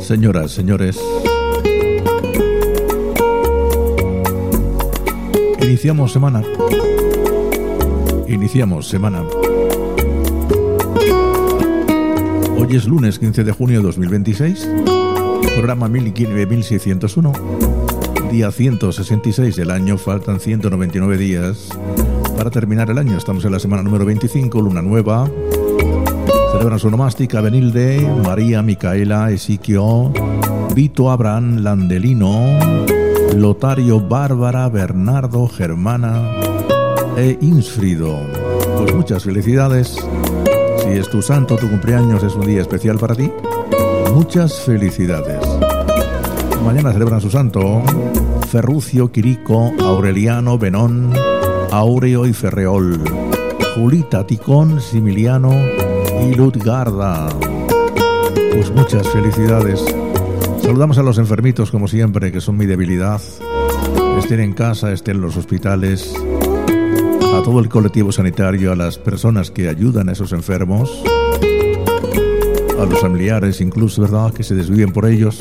Señoras, señores, iniciamos semana. Hoy es lunes 15 de junio de 2026, programa 1601, día 166 del año, faltan 199 días para terminar el año. Estamos en la semana número 25, luna nueva. Celebran su onomástica Benilde, María, Micaela, Ezequiel, Vito, Abraham, Landelino, Lotario, Bárbara, Bernardo, Germana e Insfrido. Pues muchas felicidades. Si es tu santo, tu cumpleaños, es un día especial para ti. Muchas felicidades. Mañana celebran su santo Ferrucio, Quirico, Aureliano, Benón, Aureo y Ferreol, Julita, Ticón, Similiano y Lutgarda. Pues muchas felicidades. Saludamos a los enfermitos, como siempre, que son mi debilidad. Estén en casa, estén en los hospitales. A todo el colectivo sanitario, a las personas que ayudan a esos enfermos, a los familiares incluso, ¿verdad?, que se desviven por ellos.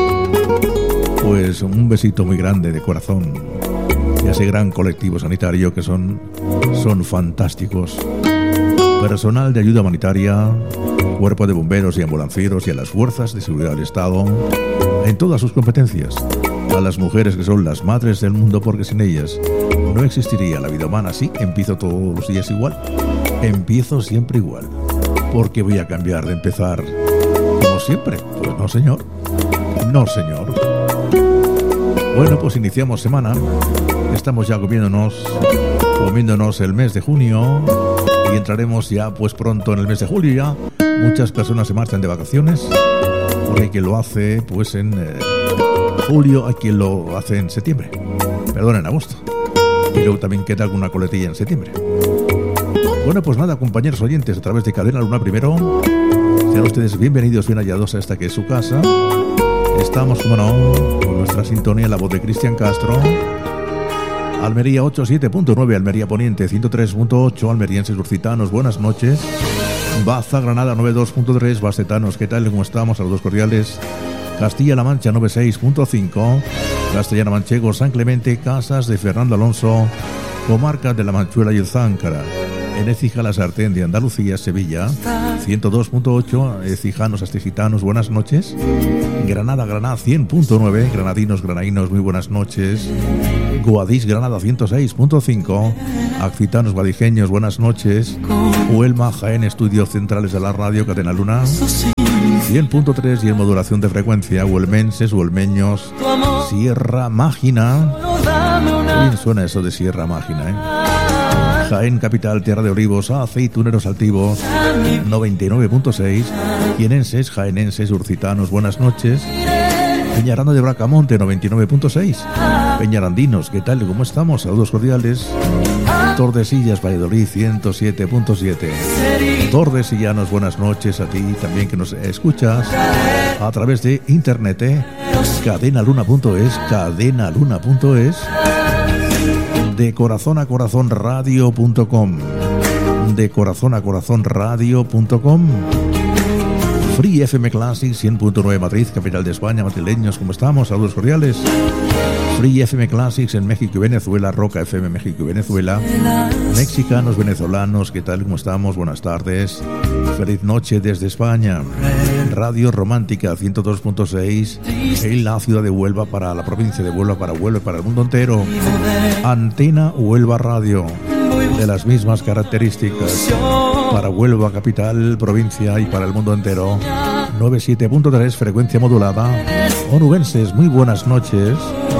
Pues un besito muy grande de corazón. Y a ese gran colectivo sanitario que son fantásticos. Personal de ayuda humanitaria, cuerpo de bomberos y ambulancieros y a las fuerzas de seguridad del Estado en todas sus competencias. A las mujeres que son las madres del mundo, porque sin ellas no existiría la vida humana. Sí, empiezo todos los días igual. Empiezo siempre igual. ¿Por qué voy a cambiar de empezar como siempre? Pues no, señor. No, señor. Bueno, pues iniciamos semana. Estamos ya comiéndonos el mes de junio. Y entraremos ya pues pronto en el mes de julio ya. Muchas personas se marchan de vacaciones. Porque hay quien lo hace pues en julio, hay quien lo hace en septiembre. Perdón, en agosto. Y luego también queda alguna coletilla en septiembre. Bueno, pues nada, compañeros oyentes, a través de Cadena Luna primero. Sean ustedes bienvenidos, bien hallados a esta que es su casa. Estamos, como no, con nuestra sintonía, la voz de Cristian Castro. Almería 87.9, Almería Poniente 103.8, almerienses lusitanos, buenas noches. Baza, Granada 92.3, bacetanos, ¿qué tal? ¿Cómo estamos? Saludos cordiales. Castilla-La Mancha 96.5, Castellana Manchego, San Clemente, Casas de Fernando Alonso, comarcas de La Manchuela y el Záncara. En Écija, La Sartén de Andalucía, Sevilla 102.8, Ecijanos, Astigitanos, buenas noches. Granada 100.9, granadinos, granainos, muy buenas noches. Guadix, Granada 106.5, Accitanos, guadijeños, buenas noches. Huelma, Jaén, estudios centrales de la radio Cadena Luna 100.3 y en modulación de frecuencia, huelmenses, huelmeños, Sierra Mágina. Bien suena eso de Sierra Mágina, Jaén Capital, Tierra de Olivos, Aceituneros Altivos 99.6, jienenses, jaenenses, urcitanos, buenas noches. Peñaranda de Bracamonte 99.6, peñarandinos, ¿qué tal? ¿Cómo estamos? Saludos cordiales. Tordesillas, Valladolid 107.7. Tordesillanos, buenas noches a ti también que nos escuchas a través de internet, cadenaluna.es, cadenaluna.es, de corazón a corazón radio.com, de corazón a corazón radio.com. Free FM Classic 100.9 Madrid, capital de España. Madrileños, ¿cómo estamos? Saludos cordiales. Free FM Classics en México y Venezuela, Roca FM México y Venezuela. Mexicanos, venezolanos, ¿qué tal? ¿Cómo estamos? Buenas tardes. Feliz noche desde España. Radio Romántica 102.6 en la ciudad de Huelva, para la provincia de Huelva, para Huelva y para el mundo entero. Antena Huelva Radio, de las mismas características, para Huelva, capital, provincia y para el mundo entero. 97.3, frecuencia modulada. Onubenses, muy buenas noches.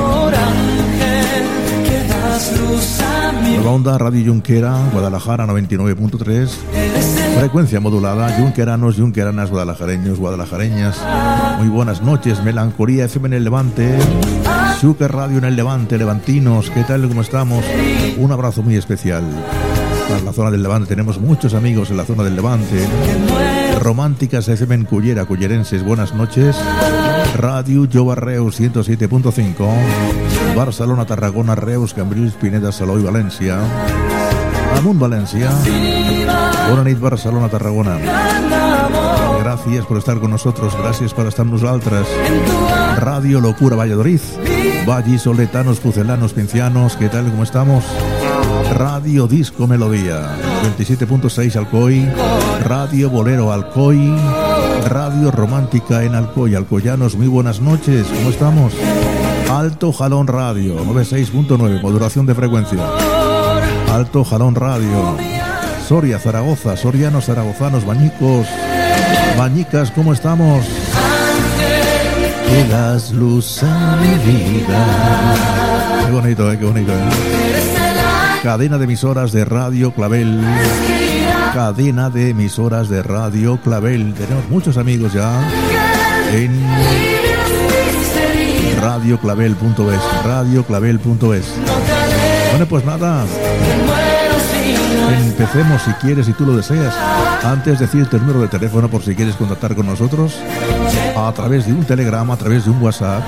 Nueva Onda, Radio Junquera, Guadalajara 99.3, frecuencia modulada. Junqueranos, junqueranas, guadalajareños, guadalajareñas, muy buenas noches. Melancolía FM en el Levante, Xúquer Radio en el Levante, levantinos, ¿qué tal? ¿Cómo estamos? Un abrazo muy especial para la zona del Levante. Tenemos muchos amigos en la zona del Levante. Románticas FM en Cullera, cullerenses, buenas noches. Radio Jova Reus 107.5, Barcelona, Tarragona, Reus, Cambrils, Pineda, Salou y Valencia. Amunt València. Bona nit, Barcelona, Tarragona. Gràcies per estar con nosotros, gràcies per estar amb nosaltres. Radio Locura Valladolid, vallisoletanos, pucelanos, pincianos, ¿qué tal? ¿Cómo estamos? Radio Disco Melodía, 27.6 Alcoy, Radio Bolero Alcoy, Radio Romántica en Alcoy. Alcoyanos, muy buenas noches, ¿cómo estamos? Alto Jalón Radio, 96.9, modulación de frecuencia. Alto Jalón Radio. Soria, Zaragoza, sorianos, zaragozanos, bañicos, bañicas, ¿cómo estamos? Que das luz a mi vida. Qué bonito, qué bonito, Cadena de emisoras de Radio Clavel. Cadena de emisoras de Radio Clavel. Tenemos muchos amigos ya en radioclavel.es. Radioclavel.es. Bueno, pues nada. Empecemos si quieres, si tú lo deseas. Antes decirte el número de teléfono por si quieres contactar con nosotros a través de un telegrama, a través de un WhatsApp.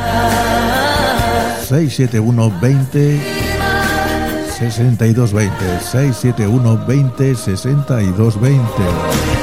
671 20 62 20 671 20 62 20.